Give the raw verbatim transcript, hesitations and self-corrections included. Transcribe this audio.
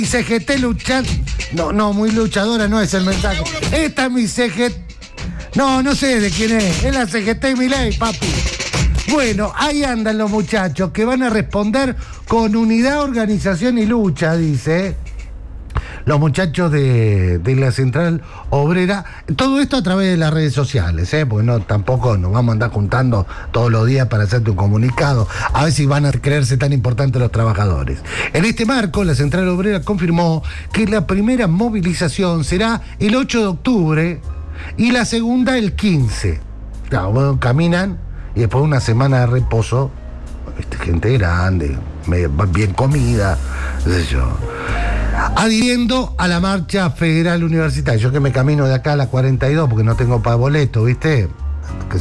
Mi C G T luchando. No, no, muy luchadora no es el mensaje. Esta es mi C G T. No, no sé de quién es. Es la C G T Milei, papi. Bueno, ahí andan los muchachos que van a responder con unidad, organización y lucha, dice. Los muchachos de, de la Central Obrera. Todo esto a través de las redes sociales, ¿eh? Porque no, tampoco nos vamos a andar juntando todos los días para hacerte un comunicado. A ver si van a creerse tan importantes los trabajadores. En este marco, la Central Obrera confirmó que la primera movilización será el ocho de octubre y la segunda el quince. Claro, bueno, caminan y después de una semana de reposo, este, gente grande, bien comida, qué sé yo, adhiriendo a la marcha federal universitaria. Yo que me camino de acá a la cuarenta y dos porque no tengo para boleto, ¿viste?